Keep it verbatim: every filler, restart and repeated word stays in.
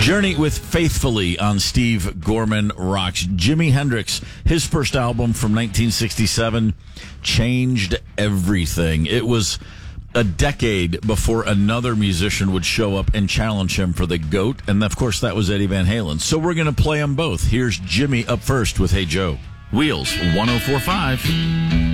Journey with Faithfully on Steve Gorman Rocks. Jimi Hendrix, his first album from nineteen sixty-seven, changed everything. It was a decade before another musician would show up and challenge him for the GOAT, and of course that was Eddie Van Halen. So we're going to play them both. Here's Jimmy up first with Hey Joe. Wheels one oh four point five.